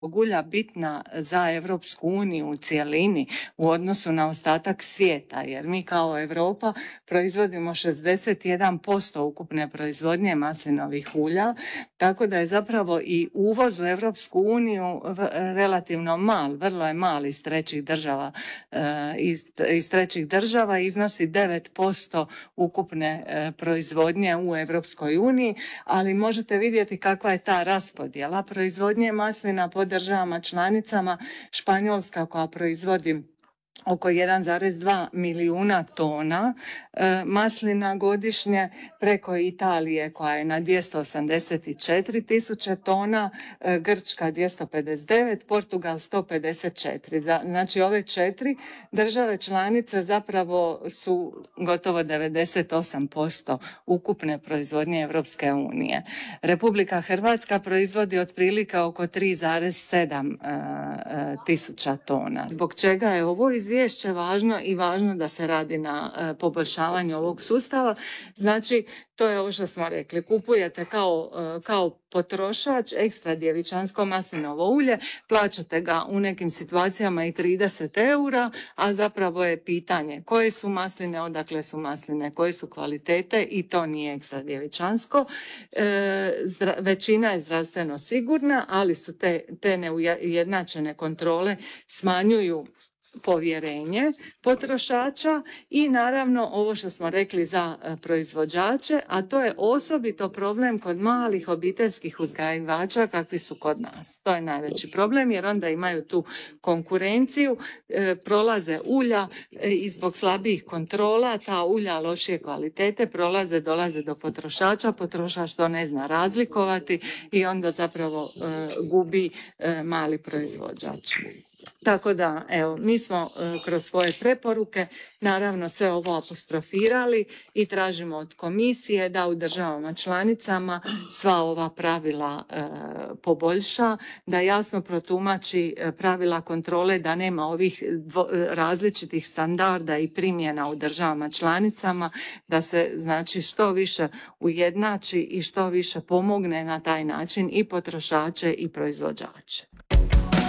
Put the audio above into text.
ulja bitna za Europsku uniju u cjelini u odnosu na ostatak svijeta, jer mi kao Europa proizvodimo 61% ukupne proizvodnje maslinovih ulja, tako da je zapravo i uvoz u Europsku uniju relativno mal, vrlo je mal iz trećih država. Iz trećih država iznosi 9% ukupne proizvodnje u Europskoj uniji, ali možete vidjeti kakva je ta raspodjela proizvodnje maslina po državama članicama. Španjolska koja proizvodi oko 1,2 milijuna tona maslina godišnje, preko Italije koja je na 284 tisuće tona, Grčka 259, Portugal 154. Znači ove 4 države članice zapravo su gotovo 98% ukupne proizvodnje Europske unije. Republika Hrvatska proizvodi otprilike oko 3,7 tisuća tona. Zbog čega je ovo izvješće važno i važno da se radi na poboljšavanju ovog sustava? Znači, to je ovo što smo rekli. Kupujete kao potrošač ekstra djevičansko maslinovo ulje, plaćate ga u nekim situacijama i 30 eura, a zapravo je pitanje koje su masline, odakle su masline, koje su kvalitete i to nije ekstra djevičansko. Većina je zdravstveno sigurna, ali su te neujednačene kontrole smanjuju povjerenje potrošača i naravno ovo što smo rekli za proizvođače, a to je osobito problem kod malih obiteljskih uzgajivača kakvi su kod nas. To je najveći problem jer onda imaju tu konkurenciju, prolaze ulja i zbog slabijih kontrola ta ulja lošije kvalitete dolaze do potrošača, potrošač to ne zna razlikovati i onda zapravo gubi mali proizvođač. Tako da, evo, mi smo kroz svoje preporuke naravno sve ovo apostrofirali i tražimo od komisije da u državama članicama sva ova pravila poboljša, da jasno protumači pravila kontrole, da nema ovih različitih standarda i primjena u državama članicama, da se znači što više ujednači i što više pomogne na taj način i potrošače i proizvođače.